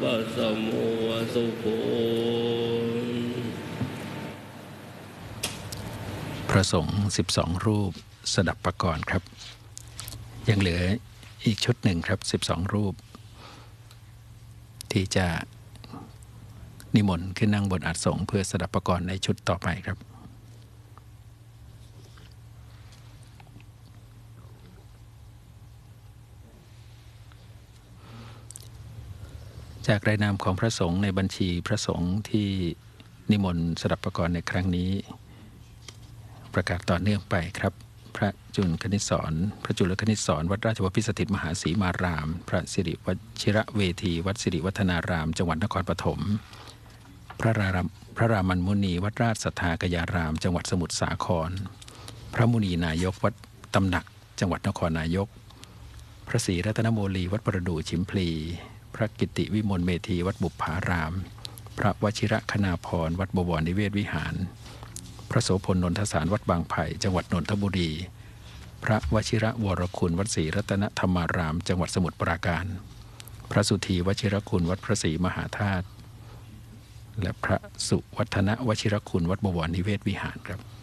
ปัสสโมสุโขพระสงฆ์12รูปสดับปกรณ์ครับยังเหลืออีกชุดหนึ่งครับ12รูปที่จะนิมนต์ขึ้นนั่งบนอาสงฆ์เพื่อสดับปกรณ์ในชุดต่อไปครับจากรายนามของพระสงฆ์ในบัญชีพระสงฆ์ที่นิมนต์สดับปกรณ์ในครั้งนี้ประกาศต่อเนื่องไปครับพระจุลคณิตศรพระจุลคณิตศรวัดราชบพิสถิตมหาศรีมารามพระสิริวชิระเวทีวัดสิริวัฒนารามจังหวัดนครปฐมพระรามันมุนีวัดราชสัทธากยารามจังหวัดสมุทรสาครพระมุนีนายกวัดตำหนักจังหวัดนครนายกพระศรีรัตนโมลีวัดประดู่ฉิมพลีพระกิติวิมลเมธีวัดบุปผารามพระวชิระคณาพรวัดบวรนิเวศวิหารพระโสพลนนทสารวัดบางไผ่จังหวัดนนทบุรีพระวชิระวรคุณวัดศรีรัตนธรรมารามจังหวัดสมุทรปราการพระสุธีวชิรคุณวัดพระศรีมหาธาตุและพระสุวัฒนวชิรคุณวัดบวรนิเวศวิหารครับ